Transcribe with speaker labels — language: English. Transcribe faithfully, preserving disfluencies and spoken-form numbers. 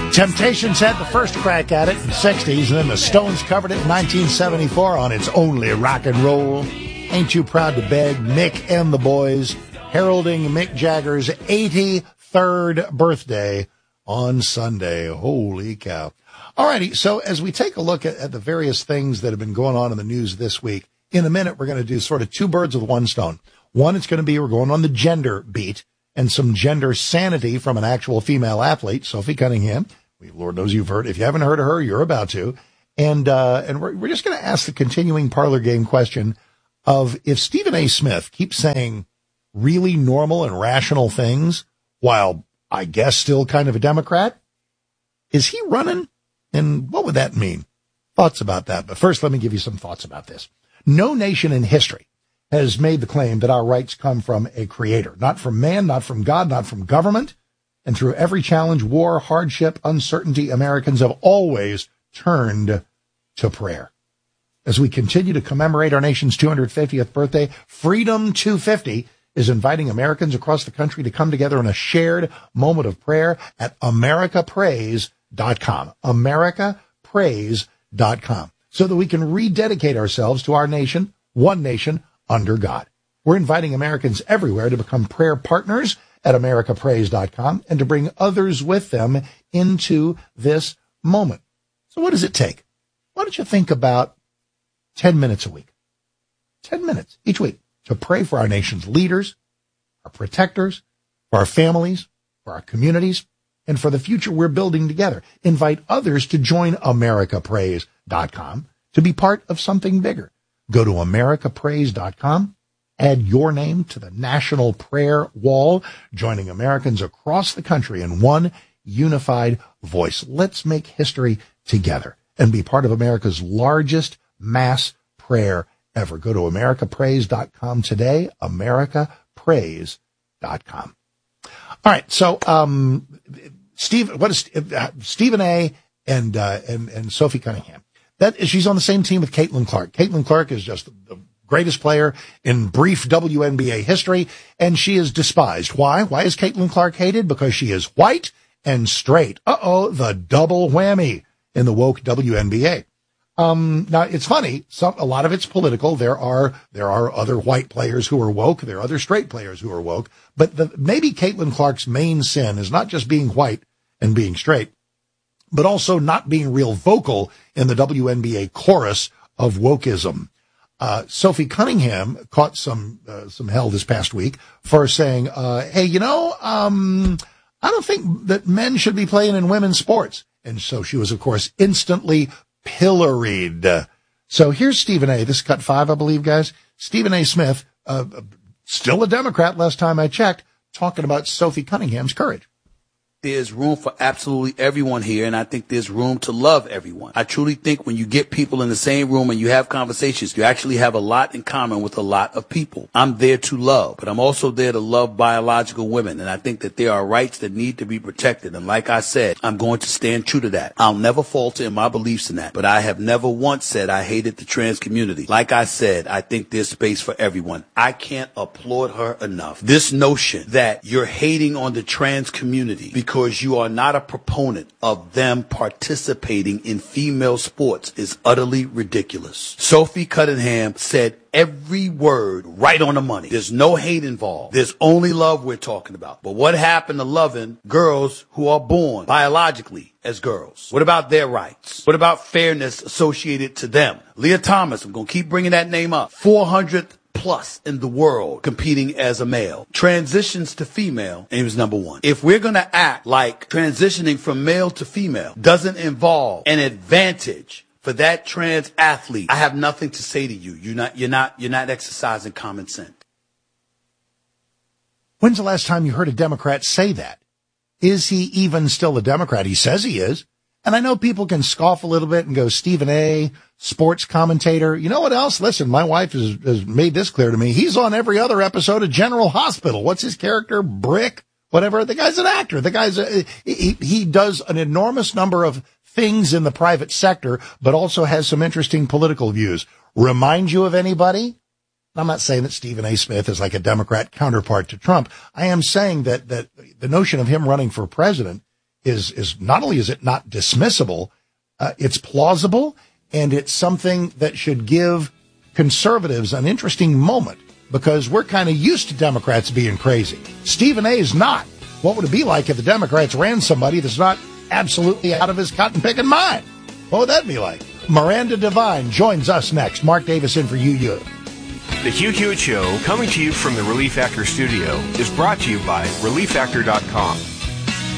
Speaker 1: Temptations had the first crack at it in the sixties, and then the Stones covered it in nineteen seventy-four on It's Only Rock and Roll. Ain't You Proud to Beg, Mick and the Boys, heralding Mick Jagger's eighty-third birthday on Sunday. Holy cow. All righty, so as we take a look at, at the various things that have been going on in the news this week, in a minute we're going to do sort of two birds with one stone. One, it's going to be we're going on the gender beat and some gender sanity from an actual female athlete, Sophie Cunningham. We, Lord knows you've heard. If you haven't heard of her, you're about to. And uh, and we're, we're just going to ask the continuing parlor game question of if Stephen A. Smith keeps saying really normal and rational things while I guess still kind of a Democrat, is he running? And what would that mean? Thoughts about that. But first, let me give you some thoughts about this. No nation in history has made the claim that our rights come from a creator, not from man, not from God, not from government. And through every challenge, war, hardship, uncertainty, Americans have always turned to prayer. As we continue to commemorate our nation's two hundred fiftieth birthday, Freedom two fifty is inviting Americans across the country to come together in a shared moment of prayer at america praise dot com. america praise dot com. So that we can rededicate ourselves to our nation, one nation, under God. We're inviting Americans everywhere to become prayer partners at america praise dot com and to bring others with them into this moment. So what does it take? Why don't you think about ten minutes a week? ten minutes each week to pray for our nation's leaders, our protectors, for our families, for our communities, and for the future we're building together. Invite others to join america praise dot com to be part of something bigger. Go to america praise dot com. Add your name to the National Prayer Wall, joining Americans across the country in one unified voice. Let's make history together and be part of America's largest mass prayer ever. Go to america praise dot com today, america praise dot com. All right, so um, Steve, what is uh, Stephen A. and uh, and and Sophie Cunningham? That is, she's on the same team with Caitlin Clark. Caitlin Clark is just the greatest player in brief W N B A history, and she is despised. Why? Why is Caitlin Clark hated? Because she is white and straight. Uh-oh, the double whammy in the woke W N B A. Um, now, it's funny. Some, a lot of it's political. There are there are other white players who are woke. There are other straight players who are woke. But the, maybe Caitlin Clark's main sin is not just being white and being straight, but also not being real vocal in the W N B A chorus of wokeism. Uh, Sophie Cunningham caught some, uh, some hell this past week for saying, uh, hey, you know, um, I don't think that men should be playing in women's sports. And so she was, of course, instantly pilloried. So here's Stephen A. This is cut five, I believe, guys. Stephen A. Smith, uh, still a Democrat last time I checked, talking about Sophie Cunningham's courage.
Speaker 2: There's room for absolutely everyone here, and I think there's room to love everyone. I truly think when you get people in the same room and you have conversations, you actually have a lot in common with a lot of people. I'm there to love, but I'm also there to love biological women, and I think that there are rights that need to be protected. And like I said, I'm going to stand true to that. I'll never falter in my beliefs in that, but I have never once said I hated the trans community. Like I said, I think there's space for everyone. I can't applaud her enough. This notion that you're hating on the trans community because because you are not a proponent of them participating in female sports is utterly ridiculous. Sophie Cunningham said every word right on the money. There's no hate involved. There's only love we're talking about. But what happened to loving girls who are born biologically as girls? What about their rights? What about fairness associated to them? Leah Thomas, I'm going to keep bringing that name up. four hundredth plus in the world competing as a male, transitions to female, and he was number one. If we're going to act like transitioning from male to female doesn't involve an advantage for that trans athlete, I have nothing to say to you. You're not, you're not, you're not exercising common sense.
Speaker 1: When's the last time you heard a Democrat say that? Is he even still a Democrat? He says he is. And I know people can scoff a little bit and go, Stephen A., sports commentator. You know what else? Listen, my wife has, has made this clear to me. He's on every other episode of General Hospital. What's his character? Brick? Whatever. The guy's an actor. The guy's a, he, he does an enormous number of things in the private sector, but also has some interesting political views. Remind you of anybody? I'm not saying that Stephen A. Smith is like a Democrat counterpart to Trump. I am saying that, that the notion of him running for president is, is not only is it not dismissible, uh, it's plausible, and it's something that should give conservatives an interesting moment, because we're kind of used to Democrats being crazy. Stephen A. is not. What would it be like if the Democrats ran somebody that's not absolutely out of his cotton-picking mind? What would that be like? Miranda Devine joins us next. Mark Davis in for U U.
Speaker 3: The Hugh Hewitt Show, coming to you from the Relief Factor studio, is brought to you by relief factor dot com.